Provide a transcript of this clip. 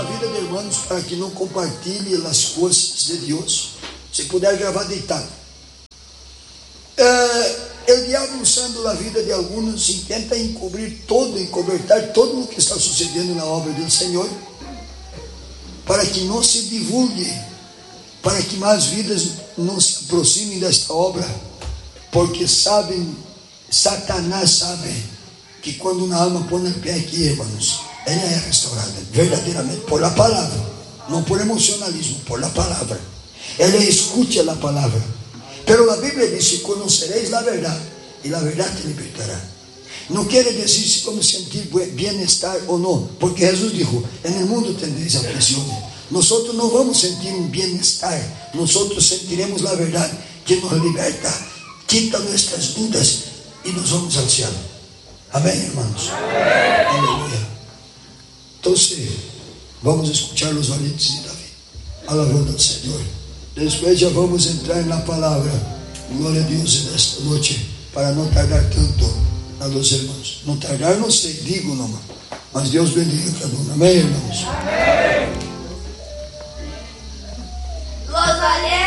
la vida de hermanos para que não compartilhe as coisas de Deus. Se puder gravar deitado. O diabo, usando a vida de alguns, intenta encobrir todo, encobertar todo o que está sucedendo na obra do Senhor, para que não se divulgue, para que mais vidas não se aproximem desta obra, porque sabem, Satanás sabe que quando uma alma põe o pé aqui, irmãos, ela é restaurada verdadeiramente por la palavra, não por emocionalismo, por la palavra. Ela escute a palavra. Pero a Bíblia diz que conocereis a verdade, e a verdade te libertará. Não quer dizer se vamos sentir bem-estar ou não, porque Jesus disse: no mundo tendréis aflições. Nós não vamos sentir um bem-estar, nós sentiremos a verdade que nos liberta, quita nossas dúvidas e nós vamos ao céu. Amém, irmãos? Amém. Aleluia. Então, vamos escutar os valentes de Davi, alabando ao Senhor. Depois já vamos entrar na palavra. Glória a Deus nesta noite, para não tardar tanto a los irmãos. Não tardar, não sei, digo não, mas Deus bendiga cada um. Amém, irmãos?